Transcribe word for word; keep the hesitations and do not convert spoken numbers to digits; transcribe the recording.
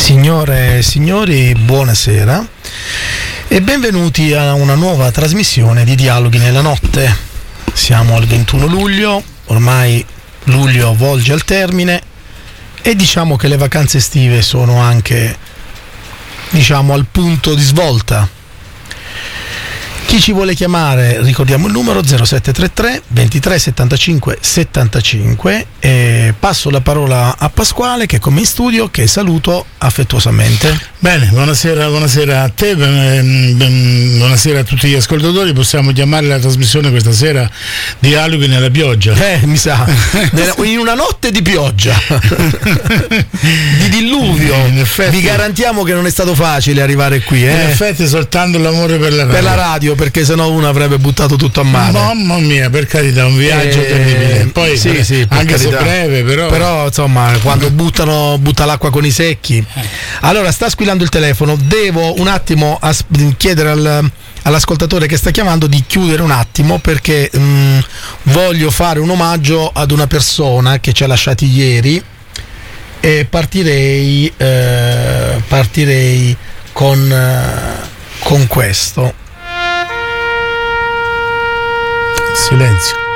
Signore e signori, buonasera e benvenuti a una nuova trasmissione di Dialoghi nella Notte. Siamo al ventuno luglio, ormai luglio volge al termine e diciamo che le vacanze estive sono anche, diciamo, al punto di svolta. Chi ci vuole chiamare, ricordiamo il numero zero sette tre tre ventitré settantacinque settantacinque e passo la parola a Pasquale che è con me in studio, che saluto affettuosamente. Bene, buonasera, buonasera a te, ben, ben, buonasera a tutti gli ascoltatori. Possiamo chiamare la trasmissione questa sera Dialoghi nella pioggia. Eh, mi sa, in una notte di pioggia, di diluvio. In effetti, vi garantiamo che non è stato facile arrivare qui. Eh? In effetti soltanto l'amore per la radio. Per la radio, perché sennò uno avrebbe buttato tutto a mare. Mamma mia, per carità, un viaggio eh, terribile. Poi sì, sì, anche carità. se breve, però. Però insomma, quando buttano butta l'acqua con i secchi. Allora, sta squillando il telefono. Devo un attimo as- chiedere al, all'ascoltatore che sta chiamando di chiudere un attimo, perché mh, voglio fare un omaggio ad una persona che ci ha lasciati ieri e partirei eh, partirei con eh, con questo. Silenzio.